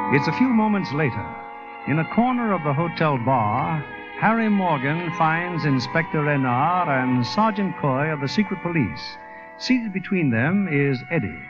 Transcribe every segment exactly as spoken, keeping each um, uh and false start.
It's a few moments later. In a corner of the hotel bar, Harry Morgan finds Inspector Renard and Sergeant Coy of the Secret Police. Seated between them is Eddie.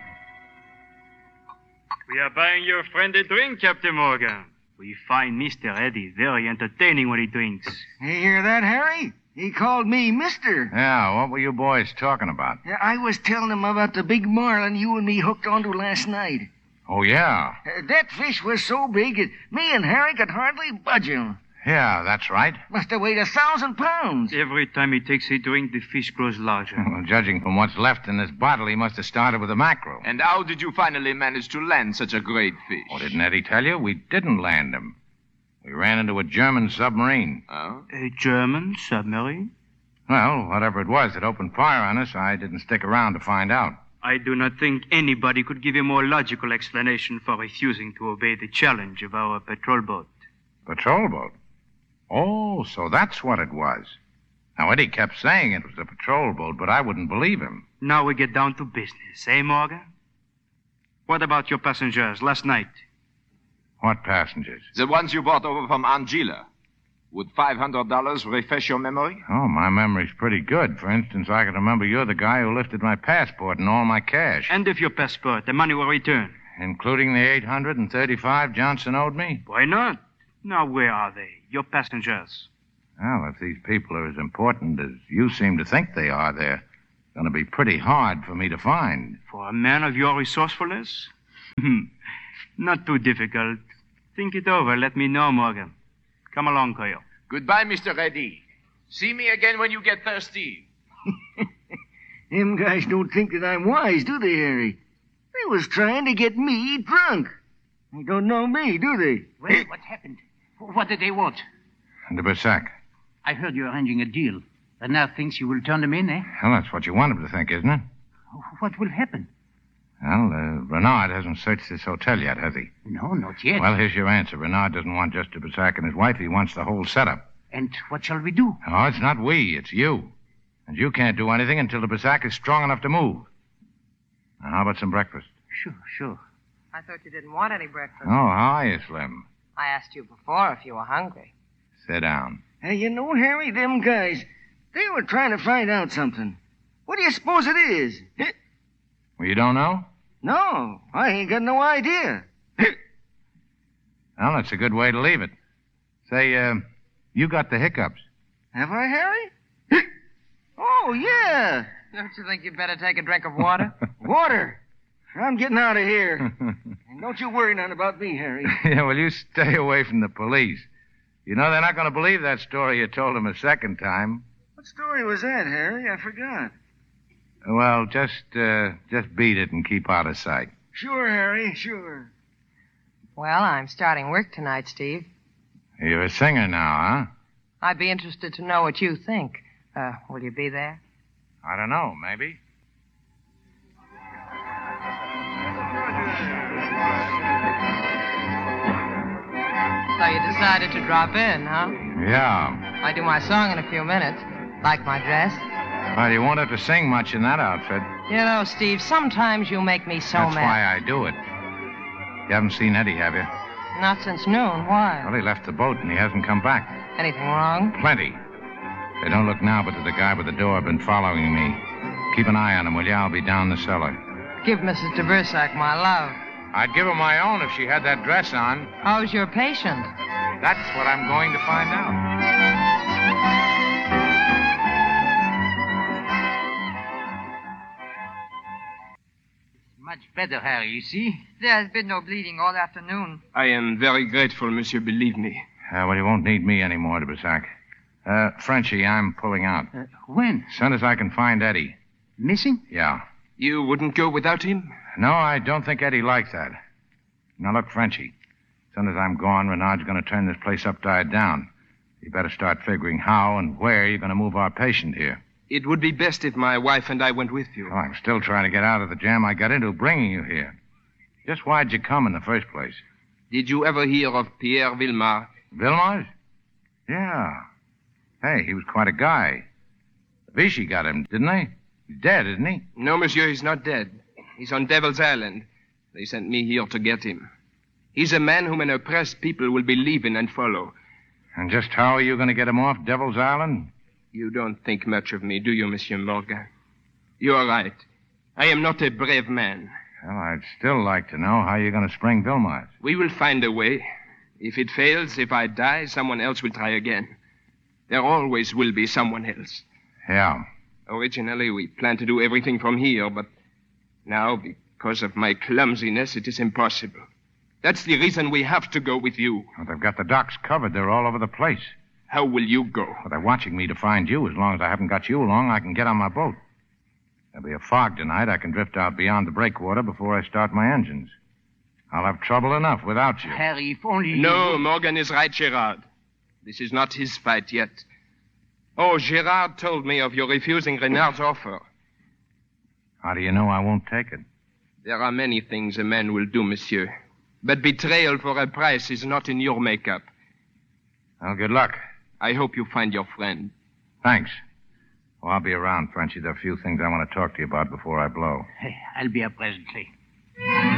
We are buying your friend a drink, Captain Morgan. We find Mister Eddie very entertaining when he drinks. You hear that, Harry? He called me Mister. Yeah, what were you boys talking about? Yeah, I was telling him about the big marlin you and me hooked onto last night. Oh, yeah. Uh, that fish was so big that me and Harry could hardly budge him. Yeah, that's right. Must have weighed a thousand pounds. Every time he takes a drink, the fish grows larger. Well, judging from what's left in this bottle, he must have started with a mackerel. And how did you finally manage to land such a great fish? Oh, didn't Eddie tell you? We didn't land him. We ran into a German submarine. Oh? A German submarine? Well, whatever it was that opened fire on us, I didn't stick around to find out. I do not think anybody could give a more logical explanation for refusing to obey the challenge of our patrol boat. Patrol boat? Oh, so that's what it was. Now, Eddie kept saying it was a patrol boat, but I wouldn't believe him. Now we get down to business, eh, Morgan? What about your passengers last night? What passengers? The ones you brought over from Angela. Would five hundred dollars refresh your memory? Oh, my memory's pretty good. For instance, I can remember you're the guy who lifted my passport and all my cash. And if your passport, the money will return. Including the eight hundred thirty-five Johnson owed me? Why not? Now, where are they? Your passengers. Well, if these people are as important as you seem to think they are, they're going to be pretty hard for me to find. For a man of your resourcefulness? Not too difficult. Think it over. Let me know, Morgan. Come along, Coyo. Goodbye, Mister Eddie. See me again when you get thirsty. Them guys don't think that I'm wise, do they, Harry? They was trying to get me drunk. They don't know me, do they? Well, what happened? What did they want? De Bersac. I heard you're arranging a deal. And now thinks you will turn them in, eh? Well, that's what you want him to think, isn't it? What will happen? Well, uh, Renard hasn't searched this hotel yet, has he? No, not yet. Well, here's your answer. Renard doesn't want just de Bersac and his wife. He wants the whole setup. And what shall we do? Oh, it's not we. It's you. And you can't do anything until de Bersac is strong enough to move. Now, how about some breakfast? Sure, sure. I thought you didn't want any breakfast. Oh, how are you, Slim? I asked you before if you were hungry. Sit down. Hey, you know, Harry, them guys, they were trying to find out something. What do you suppose it is? Well, you don't know? No, I ain't got no idea. Well, that's a good way to leave it. Say, uh, you got the hiccups. Have I, Harry? Oh, yeah. Don't you think you'd better take a drink of water? Water? I'm getting out of here. And don't you worry none about me, Harry. Yeah, well, you stay away from the police. You know, they're not going to believe that story you told them a second time. What story was that, Harry? I forgot. Well, just, uh, just beat it and keep out of sight. Sure, Harry, sure. Well, I'm starting work tonight, Steve. You're a singer now, huh? I'd be interested to know what you think. Uh, will you be there? I don't know, maybe. So you decided to drop in, huh? Yeah. I do my song in a few minutes. Like my dress? Well, you won't have to sing much in that outfit. You know, Steve, sometimes you make me so That's mad. why I do it. You haven't seen Eddie, have you? Not since noon. Why? Well, he left the boat and he hasn't come back. Anything wrong? Plenty. They don't look now, but there's a guy by the door been following me. Keep an eye on him, will you? I'll be down the cellar. Give Missus de Bersac my love. I'd give her my own if she had that dress on. How's your patient? That's what I'm going to find out. Much better, Harry, you see? There has been no bleeding all afternoon. I am very grateful, monsieur, believe me. Uh, well, you won't need me anymore, de Bersac. Uh, Frenchie, I'm pulling out. Uh, when? As soon as I can find Eddie. Missing? Yeah. You wouldn't go without him? No, I don't think Eddie likes that. Now, look, Frenchie. As soon as I'm gone, Renard's going to turn this place upside down. You better start figuring how and where you're going to move our patient here. It would be best if my wife and I went with you. Well, I'm still trying to get out of the jam I got into bringing you here. Just why'd you come in the first place? Did you ever hear of Pierre Villemar? Villemars? Yeah. Hey, he was quite a guy. Vichy got him, didn't they? He's dead, isn't he? No, monsieur, he's not dead. He's on Devil's Island. They sent me here to get him. He's a man whom an oppressed people will believe in and follow. And just how are you going to get him off Devil's Island? You don't think much of me, do you, Monsieur Morgan? You're right. I am not a brave man. Well, I'd still like to know how you're going to spring Vilmars. We will find a way. If it fails, if I die, someone else will try again. There always will be someone else. Yeah. Originally, we planned to do everything from here, but now, because of my clumsiness, it is impossible. That's the reason we have to go with you. Well, they've got the docks covered. They're all over the place. How will you go? Well, they're watching me to find you. As long as I haven't got you along, I can get on my boat. There'll be a fog tonight. I can drift out beyond the breakwater before I start my engines. I'll have trouble enough without you. Harry, if only you... No, Morgan is right, Gerard. This is not his fight yet. Oh, Gerard told me of your refusing Renard's offer. How do you know I won't take it? There are many things a man will do, monsieur. But betrayal for a price is not in your makeup. Well, good luck. I hope you find your friend. Thanks. Well, I'll be around, Frenchy. There are a few things I want to talk to you about before I blow. Hey, I'll be up presently.